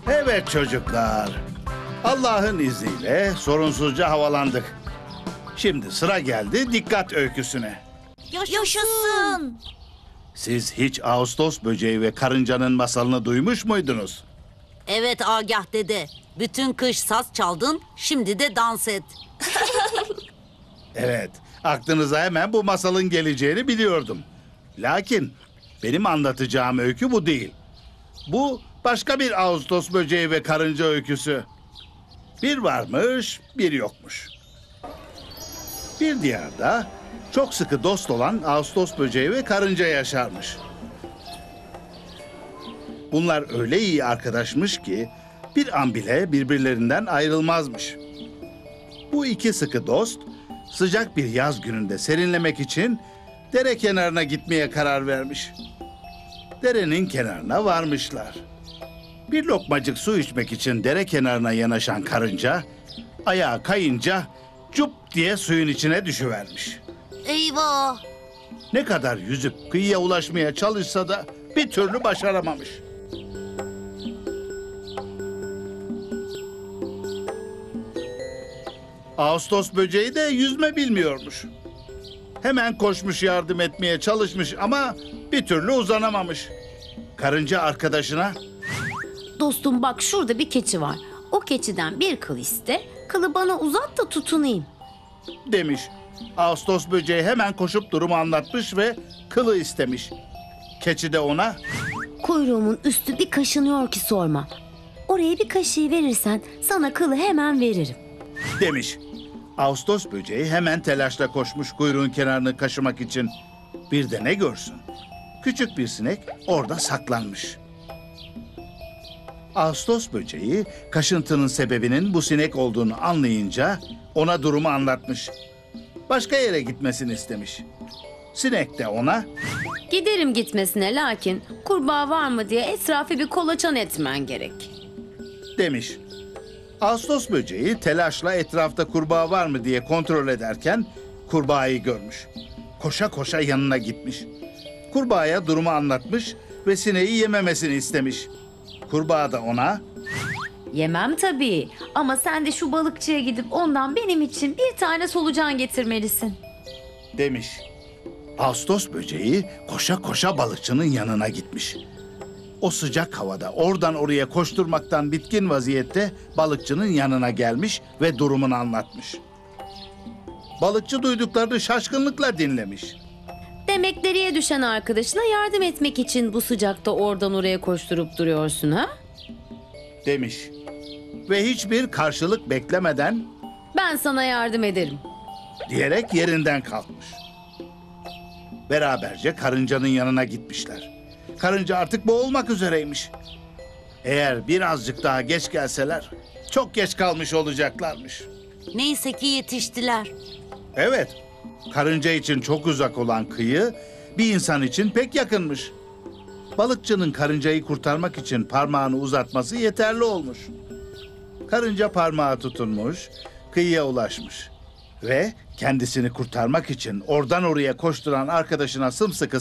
Evet çocuklar. Allah'ın izniyle sorunsuzca havalandık. Şimdi sıra geldi dikkat öyküsüne. Yaşasın. Siz hiç Ağustos böceği ve karıncanın masalını duymuş muydunuz? Evet Agah dede. Bütün kış saz çaldın, şimdi de dans et. Evet, aklınıza hemen bu masalın geleceğini biliyordum. Lakin benim anlatacağım öykü bu değil. Bu başka bir Ağustos böceği ve karınca öyküsü. Bir varmış, bir yokmuş. Bir diyarda çok sıkı dost olan Ağustos böceği ve karınca yaşarmış. Bunlar öyle iyi arkadaşmış ki bir an bile birbirlerinden ayrılmazmış. Bu iki sıkı dost sıcak bir yaz gününde serinlemek için dere kenarına gitmeye karar vermiş. Derenin kenarına varmışlar. Bir lokmacık su içmek için dere kenarına yanaşan karınca ayağa kayınca cup diye suyun içine düşüvermiş. Eyvah. Ne kadar yüzüp kıyıya ulaşmaya çalışsa da bir türlü başaramamış. Ağustos böceği de yüzme bilmiyormuş. Hemen koşmuş yardım etmeye çalışmış ama bir türlü uzanamamış. Karınca arkadaşına Dostum bak şurada bir keçi var. O keçiden bir kıl iste, kılı bana uzat da tutunayım. demiş. Ağustos böceği hemen koşup durumu anlatmış ve kılı istemiş. Keçi de ona Kuyruğumun üstü bir kaşınıyor ki sorma. Oraya bir kaşığı verirsen sana kılı hemen veririm. demiş. Ağustos böceği hemen telaşla koşmuş kuyruğun kenarını kaşımak için. Bir de ne görsün? Küçük bir sinek orada saklanmış. Ağustos böceği kaşıntının sebebinin bu sinek olduğunu anlayınca ona durumu anlatmış. Başka yere gitmesini istemiş. Sinek de ona Giderim gitmesine lakin kurbağa var mı diye etrafı bir kolaçan etmen gerek. demiş. Ağustos böceği telaşla etrafta kurbağa var mı diye kontrol ederken kurbağayı görmüş. Koşa koşa yanına gitmiş. Kurbağaya durumu anlatmış ve sineği yememesini istemiş. Kurbağa da ona Yemem tabii ama sen de şu balıkçıya gidip ondan benim için bir tane solucan getirmelisin. demiş. Ağustos böceği koşa koşa balıkçının yanına gitmiş. O sıcak havada oradan oraya koşturmaktan bitkin vaziyette balıkçının yanına gelmiş ve durumunu anlatmış. Balıkçı duyduklarını şaşkınlıkla dinlemiş. Demek deriye düşen arkadaşına yardım etmek için bu sıcakta oradan oraya koşturup duruyorsun ha? demiş. Ve hiçbir karşılık beklemeden Ben sana yardım ederim. diyerek yerinden kalkmış. Beraberce karıncanın yanına gitmişler. Karınca artık boğulmak üzereymiş. Eğer birazcık daha geç gelseler çok geç kalmış olacaklarmış. Neyse ki yetiştiler. Evet, karınca için çok uzak olan kıyı bir insan için pek yakınmış. Balıkçının karıncayı kurtarmak için parmağını uzatması yeterli olmuş. Karınca parmağı tutunmuş, kıyıya ulaşmış ve kendisini kurtarmak için oradan oraya koşturan arkadaşına sımsıkı